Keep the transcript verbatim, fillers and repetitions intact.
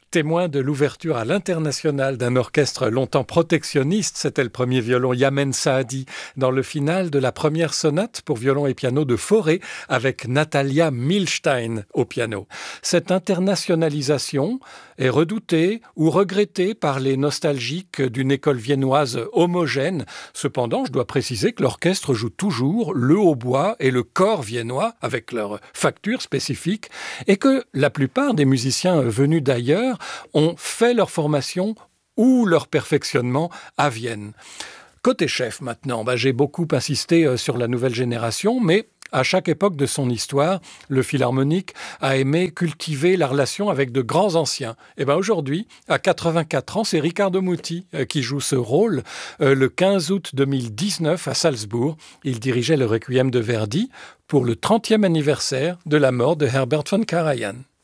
Témoin de l'ouverture à l'international d'un orchestre longtemps protectionniste, c'était le premier violon Yamen Saadi dans le final de la première sonate pour violon et piano de Fauré avec Natalia Milstein au piano. Cette internationalisation est redoutée ou regrettée par les nostalgiques d'une école viennoise homogène. Cependant, je dois préciser que l'orchestre joue toujours le hautbois et le cor viennois avec leurs factures spécifiques et que la plupart des musiciens venus d'ailleurs ont fait leur formation ou leur perfectionnement à Vienne. Côté chef maintenant, bah, j'ai beaucoup insisté sur la nouvelle génération, mais à chaque époque de son histoire, le philharmonique a aimé cultiver la relation avec de grands anciens. Et ben aujourd'hui, à quatre-vingt-quatre ans, c'est Riccardo Muti euh, qui joue ce rôle. Euh, le quinze août deux mille dix-neuf, à Salzbourg, il dirigeait le Requiem de Verdi pour le trentième anniversaire de la mort de Herbert von Karajan.